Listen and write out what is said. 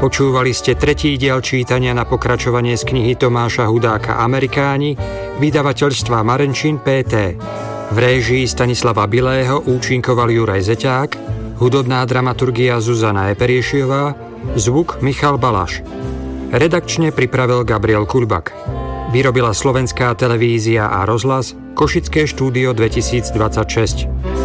Počúvali ste tretí diel čítania na pokračovanie z knihy Tomáša Hudáka Amerikáni, vydavateľstva Marenčín PT. V réžii Stanislava Bilého účinkoval Juraj Zeťák, hudobná dramaturgia Zuzana Eperiešiová, zvuk Michal Balaš. Redakčne pripravil Gabriel Kuľbak. Vyrobila Slovenská televízia a rozhlas, Košické štúdio 2026.